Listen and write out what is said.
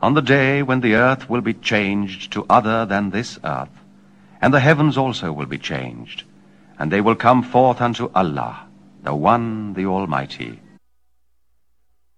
on the day when the earth will be changed to other than this earth, and the heavens also will be changed, and they will come forth unto Allah, the One, the Almighty.